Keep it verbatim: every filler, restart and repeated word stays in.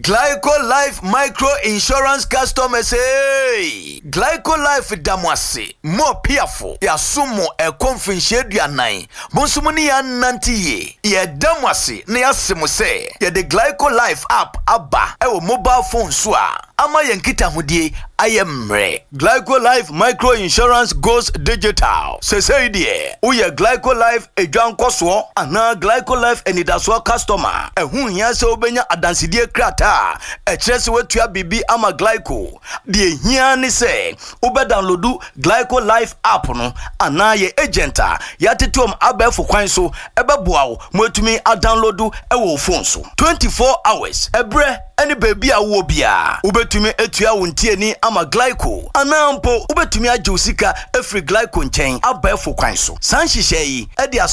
Glyco Life Micro Insurance customers, hey! Glyco Life damwase, mo piafo, ya sumo e konfinche duanai, bonsumuni ya nantiye, ye damwase, ne ya simuse, ye de Glyco Life app aba, e wo mobile phone swa, ama yankita hudie, ayemre. Glyco Life Micro Insurance goes digital. Sese idie, uye Glyco Life e dwan koswo, ana Glyco Life enidaswa customer, e hu hiase obenya adansidie krata, e chresi wetua bibi ama Glyco. Die hia ni se, ube downloadu Glyco Life app no, ana ye agenta, yatituom abefu kwanso, ebe buawo, mwetumi a downloadu ewo phone so. twenty-four hours, ebre, any baby a wobia. Ubetumi etua wuntie ni ama Glyco. Anampo, ubetumi a josika every Glyco nchen abefu kwanso. Sanshishe yi, edi